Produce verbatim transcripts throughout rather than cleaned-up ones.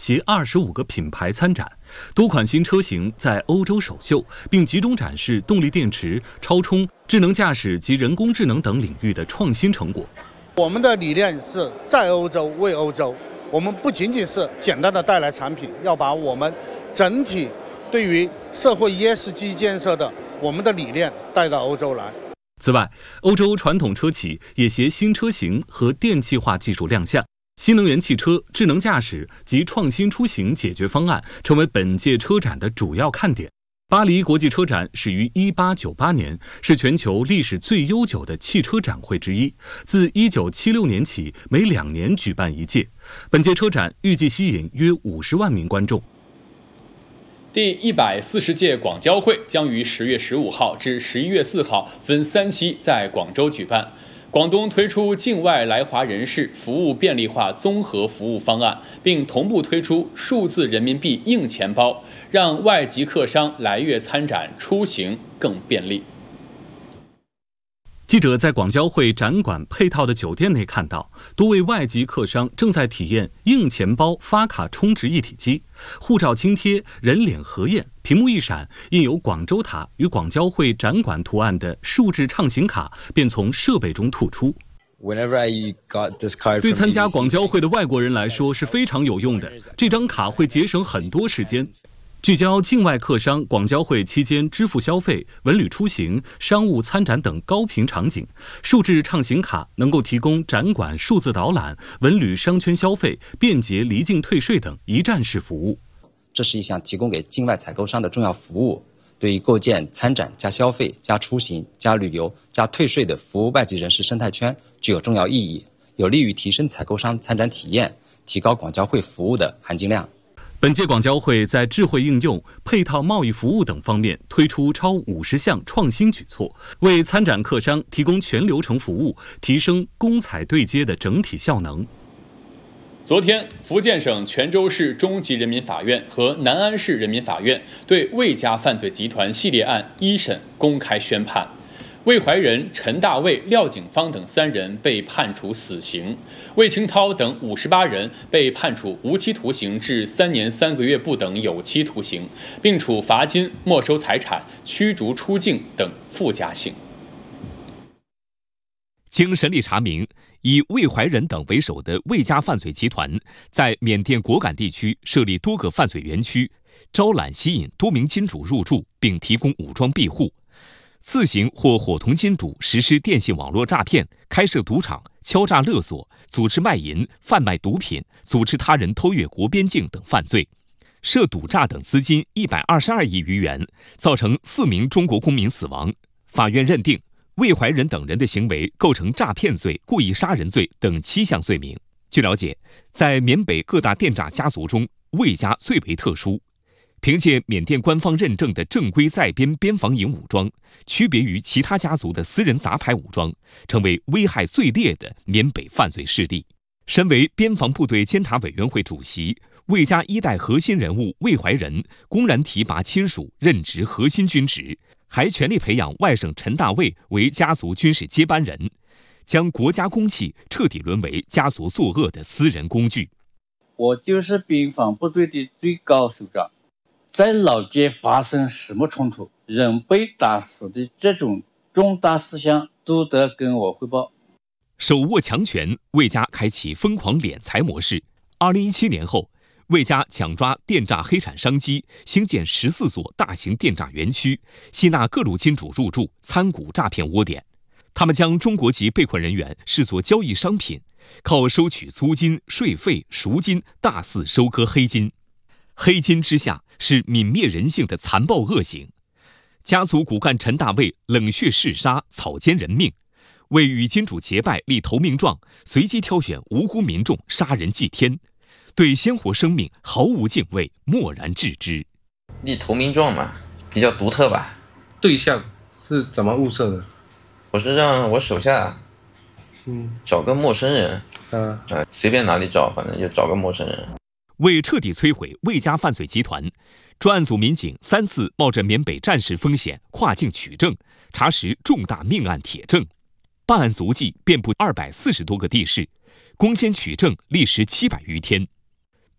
携二十五个品牌参展，多款新车型在欧洲首秀，并集中展示动力电池、超充、智能驾驶及人工智能等领域的创新成果。 我们的理念是在欧洲为欧洲，我们不仅仅是简单的带来产品，要把我们整体对于社会 E S G 建设的我们的理念带到欧洲来。 此外，欧洲传统车企也携新车型和电气化技术亮相，新能源汽车、智能驾驶及创新出行解决方案成为本届车展的主要看点。巴黎国际车展始于一八九八年，是全球历史最悠久的汽车展会之一。自一九七六年起，每两年举办一届。本届车展预计吸引约五十万名观众。 第一百四十届广交会将于十月十五号至十一月四号分三期在广州举办。广东推出境外来华人士服务便利化综合服务方案，并同步推出数字人民币硬钱包，让外籍客商来粤参展出行更便利。 记者在广交会展馆配套的酒店内看到，多位外籍客商正在体验硬钱包发卡充值一体机，护照轻贴、人脸核验，屏幕一闪，印有广州塔与广交会展馆图案的数字畅行卡便从设备中吐出。对参加广交会的外国人来说是非常有用的，这张卡会节省很多时间。聚焦境外客商广交会期间支付消费、文旅出行、商务参展等高频场景，数字畅行卡能够提供展馆数字导览、文旅商圈消费、便捷离境退税等一站式服务。 这是一项提供给境外采购商的重要服务，对于构建参展加消费加出行加旅游加退税的服务外籍人士生态圈具有重要意义，有利于提升采购商参展体验，提高广交会服务的含金量。 本届广交会在智慧应用、配套贸易服务等方面推出超五十项创新举措，为参展客商提供全流程服务，提升公采对接的整体效能。 昨天，福建省泉州市中级人民法院和南安市人民法院对魏家犯罪集团系列案一审公开宣判。魏怀仁、陈大卫、廖景芳等三人被判处死刑，魏清涛等五十八人被判处无期徒刑至三年三个月不等有期徒刑，并处罚金、没收财产、驱逐出境等附加刑。 经审理查明，以魏怀仁等为首的魏家犯罪集团在缅甸果敢地区设立多个犯罪园区，招揽吸引多名金主入驻，并提供武装庇护。自行或伙同金主实施电信网络诈骗、开设赌场、敲诈勒索、组织卖淫、贩卖毒品、组织他人偷越国边境等犯罪，涉赌诈等资金一百二十二亿余元，造成四名中国公民死亡。法院认定魏怀仁等人的行为构成诈骗罪、故意杀人罪等七项罪名。据了解，在缅北各大电诈家族中，魏家最为特殊。凭借缅甸官方认证的正规在编边防营武装，区别于其他家族的私人杂牌武装，成为危害最烈的缅北犯罪势力。身为边防部队监察委员会主席，魏家一代核心人物魏怀仁公然提拔亲属任职核心军职，还全力培养外甥陈大卫为家族军事接班人，将国家公器彻底沦为家族作恶的私人工具。 我就是边防部队的最高首长，在老街发生什么冲突，人被打死的这种重大事项都得跟我汇报。 手握强权，魏家开启疯狂敛财模式。二零一七年后，魏家抢抓电诈黑产商机，兴建十四座大型电诈园区，吸纳各路金主入驻，参股诈骗窝点。他们将中国籍被困人员视作交易商品，靠收取租金、税费、赎金大肆收割黑金。黑金之下是泯灭人性的残暴恶行。家族骨干陈大卫冷血嗜杀，草菅人命，为与金主结拜立投名状，随机挑选无辜民众杀人祭天，对鲜活生命毫无敬畏，漠然置之。 立投名状嘛，比较独特吧。 对象是怎么物色的？ 我是让我手下，嗯，找个陌生人，嗯、呃，呃，随便哪里找，反正就找个陌生人。 为彻底摧毁魏家犯罪集团，专案组民警三次冒着缅北战事风险跨境取证，查实重大命案铁证。办案足迹遍布二百四十多个地市，攻坚取证历时七百余天。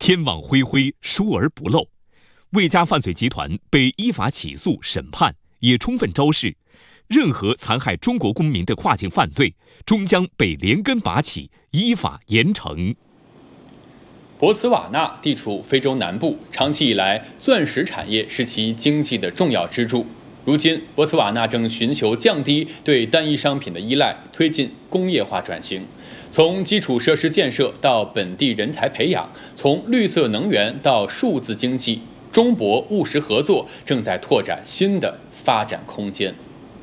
天网恢恢，疏而不漏。魏家犯罪集团被依法起诉审判，也充分昭示，任何残害中国公民的跨境犯罪，终将被连根拔起，依法严惩。 博茨瓦纳地处非洲南部，长期以来，钻石产业是其经济的重要支柱。如今，博茨瓦纳正寻求降低对单一商品的依赖，推进工业化转型。从基础设施建设到本地人才培养，从绿色能源到数字经济，中博务实合作正在拓展新的发展空间。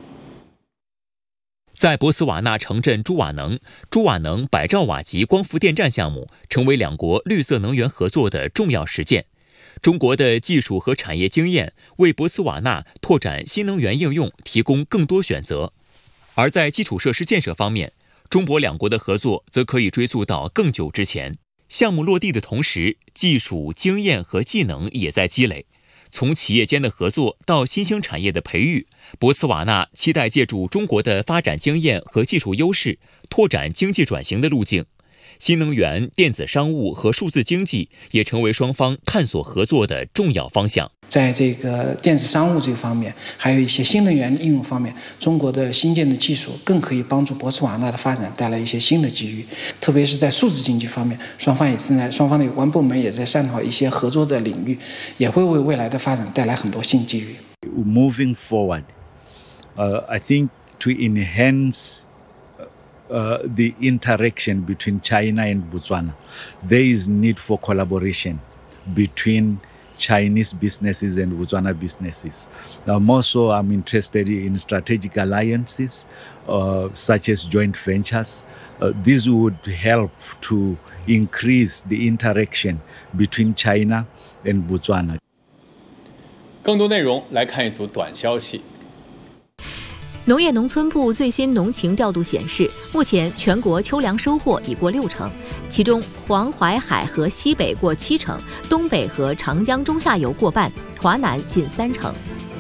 在博茨瓦纳城镇朱瓦能，朱瓦能百兆瓦级光伏电站项目成为两国绿色能源合作的重要实践。中国的技术和产业经验为博茨瓦纳拓展新能源应用提供更多选择。而在基础设施建设方面，中博两国的合作则可以追溯到更久之前。项目落地的同时，技术、经验和技能也在积累。从企业间的合作到新兴产业的培育，博茨瓦纳期待借助中国的发展经验和技术优势，拓展经济转型的路径。新能源、电子商务和数字经济也成为双方探索合作的重要方向。 在这个电子商务这个方面，还有一些新能源应用方面，中国的新建的技术更可以帮助博茨瓦纳的发展带来一些新的机遇。特别是在数字经济方面，双方也正在双方的有关部门也在探讨一些合作的领域，也会为未来的发展带来很多新机遇。 Moving forward, uh, I think to enhance uh, the interaction between China and Botswana, there is need for collaboration between Chinese businesses and Botswana businesses. Now, more so, I'm interested in strategic alliances, uh, such as joint ventures. Uh, this would help to increase the interaction between China and Botswana. 更多内容来看一组短消息。 农业农村部最新农情调度显示，目前全国秋粮收获已过六成，其中黄淮海和西北过七成，东北和长江中下游过半，华南近三成。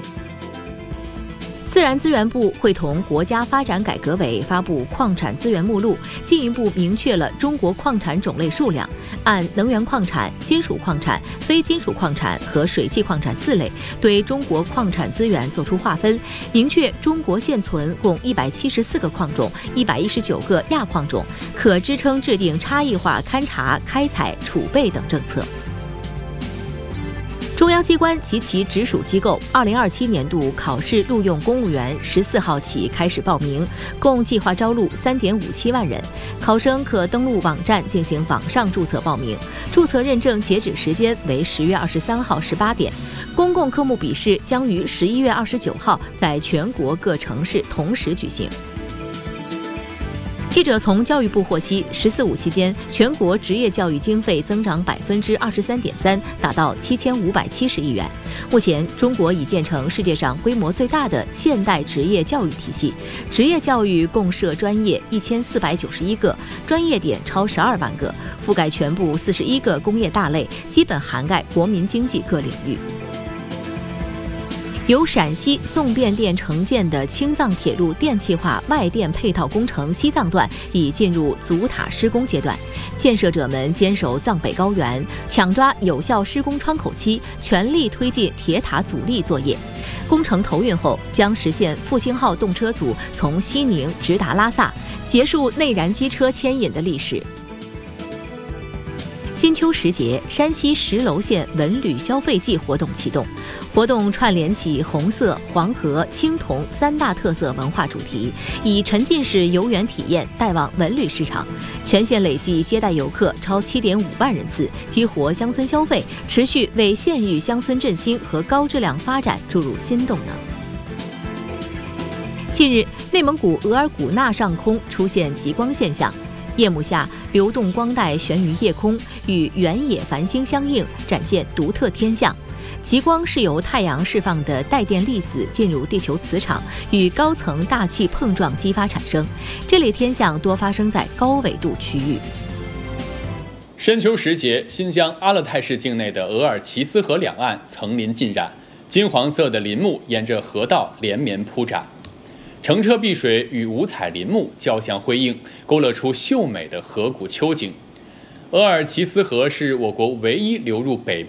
自然资源部会同国家发展改革委发布矿产资源目录，进一步明确了中国矿产种类数量，按能源矿产、金属矿产、非金属矿产和水汽矿产四类，对中国矿产资源作出划分，明确中国现存共一百七十四个矿种、一百一十九个亚矿种，可支撑制定差异化勘察、开采、储备等政策。中央机关及其直属机构二零二七年度考试录用公务员十四号起开始报名，共计划招录三点五七万人。考生可登录网站进行网上注册报名，注册认证截止时间为十月二十三号十八点。公共科目笔试将于十一月二十九号在全国各城市同时举行。记者从教育部获悉，十四五期间，全国职业教育经费增长百分之二十三点三，达到七千五百七十亿元。目前，中国已建成世界上规模最大的现代职业教育体系，职业教育共设专业一千四百九十一个，专业点超十二万个，覆盖全部四十一个工业大类，基本涵盖国民经济各领域。由陕西送变电承建的青藏铁路电气化外电配套工程西藏段已进入阻塔施工阶段，建设者们坚守藏北高原，抢抓有效施工窗口期，全力推进铁塔阻力作业。工程投运后，将实现复兴号动车组从西宁直达拉萨，结束内燃机车牵引的历史。金秋时节，山西石楼县文旅消费季活动启动，活动串联起红色、黄河、青铜三大特色文化主题，以沉浸式游园体验带旺文旅市场。全县累计接待游客超七点五万人次，激活乡村消费，持续为县域乡村振兴和高质量发展注入新动能。近日，内蒙古额尔古纳上空出现极光现象。夜幕下，流动光带悬于夜空，与原野繁星相映，展现独特天象。极光是由太阳释放的带电粒子进入地球磁场，与高层大气碰撞激发产生。这类天象多发生在高纬度区域。 深秋时节，新疆阿勒泰市境内的额尔齐斯河两岸层林尽染，金黄色的林木沿着河道连绵铺展。澄澈碧水与五彩林木交相辉映，勾勒出秀美的河谷秋景。 额尔齐斯河是我国唯一流入北